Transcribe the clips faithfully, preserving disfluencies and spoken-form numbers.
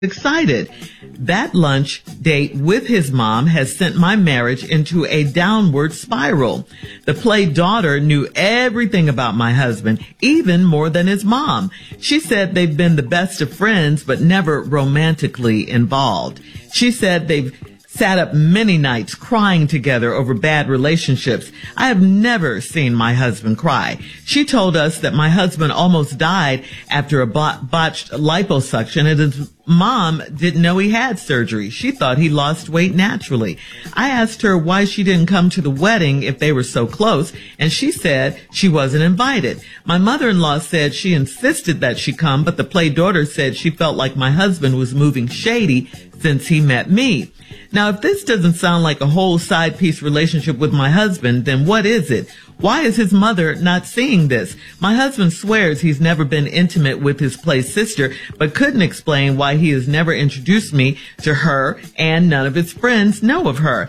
excited. That lunch date with his mom has sent my marriage into a downward spiral. The play daughter knew everything about my husband, even more than his mom. She said they've been the best of friends, but never romantically involved. She said they've sat up many nights crying together over bad relationships. I have never seen my husband cry. She told us that my husband almost died after a botched liposuction, and his mom didn't know he had surgery. She thought he lost weight naturally. I asked her why she didn't come to the wedding if they were so close, and she said she wasn't invited. My mother-in-law said she insisted that she come, but the play daughter said she felt like my husband was moving shady since he met me. Now, if this doesn't sound like a whole side piece relationship with my husband, then what is it? Why is his mother not seeing this? My husband swears he's never been intimate with his play sister, but couldn't explain why he has never introduced me to her, and none of his friends know of her.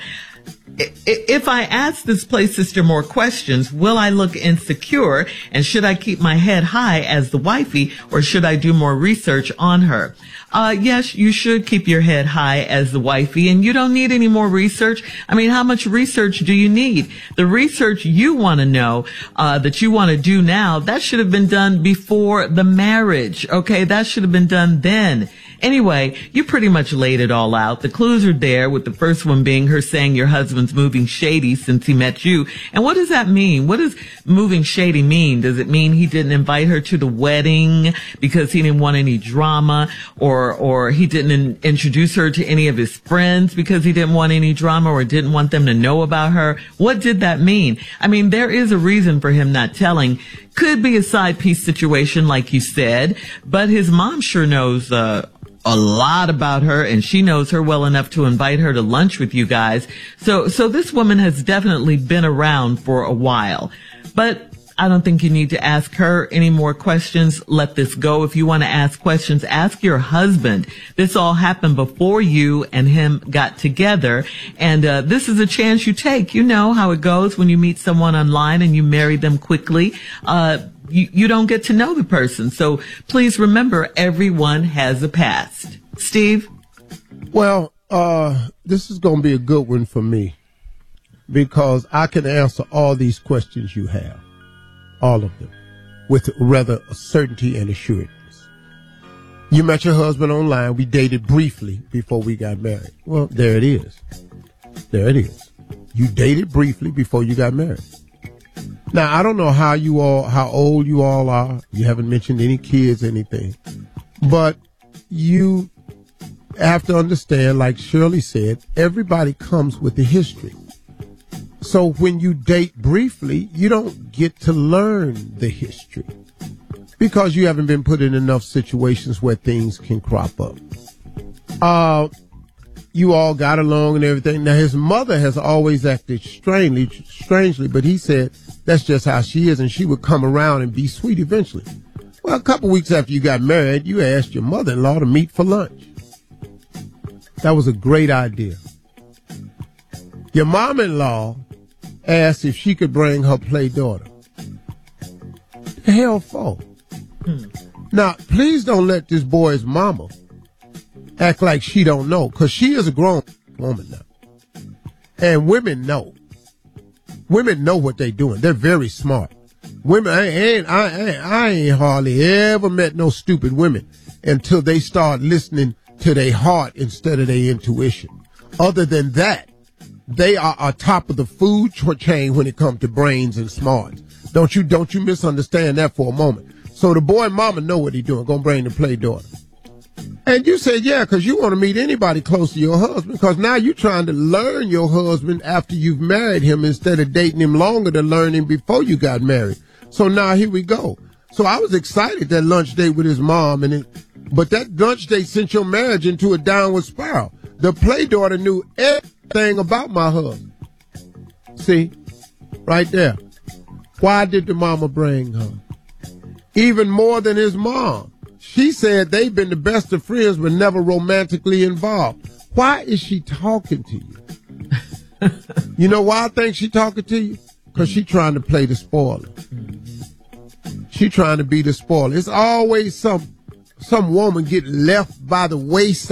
If I ask this play sister more questions, will I look insecure? And should I keep my head high as the wifey, or should I do more research on her? Uh, yes, you should keep your head high as the wifey, and you don't need any more research. I mean, how much research do you need? The research you want to know, uh, that you want to do now, that should have been done before the marriage. Okay. That should have been done then. Anyway, you pretty much laid it all out. The clues are there, with the first one being her saying your husband's moving shady since he met you. And what does that mean? What does moving shady mean? Does it mean he didn't invite her to the wedding because he didn't want any drama, or or he didn't in- introduce her to any of his friends because he didn't want any drama or didn't want them to know about her? What did that mean? I mean, there is a reason for him not telling. Could be a side piece situation, like you said, but his mom sure knows uh a lot about her, and she knows her well enough to invite her to lunch with you guys. So, so this woman has definitely been around for a while, but I don't think you need to ask her any more questions. Let this go. If you want to ask questions, ask your husband. This all happened before you and him got together, and uh, this is a chance you take. You know how it goes when you meet someone online and you marry them quickly. Uh, You, you don't get to know the person. So please remember, everyone has a past. Steve? Well, uh, this is going to be a good one for me, because I can answer all these questions you have, all of them, with rather a certainty and assurance. You met your husband online. We dated briefly before we got married. Well, there it is. There it is. You dated briefly before you got married. Now, I don't know how you all, how old you all are. You haven't mentioned any kids, anything. But you have to understand, like Shirley said, everybody comes with a history. So when you date briefly, you don't get to learn the history, because you haven't been put in enough situations where things can crop up. Uh, you all got along and everything. Now, his mother has always acted strangely, strangely, but he said that's just how she is, and she would come around and be sweet eventually. Well, a couple weeks after you got married, you asked your mother-in-law to meet for lunch. That was a great idea. Your mom-in-law asked if she could bring her play daughter. The hell for? Hmm. Now, please don't let this boy's mama act like she don't know, because she is a grown woman now. And women know. Women know what they're doing. They're very smart. Women, I ain't, I ain't, I ain't hardly ever met no stupid women until they start listening to their heart instead of their intuition. Other than that, they are on top of the food chain when it comes to brains and smarts. Don't you, don't you misunderstand that for a moment. So the boy mama know what he doing. Gonna bring the play daughter. And you said, yeah, because you want to meet anybody close to your husband, because now you're trying to learn your husband after you've married him instead of dating him longer to learn him before you got married. So now here we go. So I was excited that lunch date with his mom, and it, but that lunch date sent your marriage into a downward spiral. The play daughter knew everything about my husband. See, right there. Why did the mama bring her? Even more than his mom. She said they've been the best of friends but never romantically involved. Why is she talking to you? You know why I think she talking to you? Because she trying to play the spoiler. She trying to be the spoiler. It's always some some woman get left by the wayside.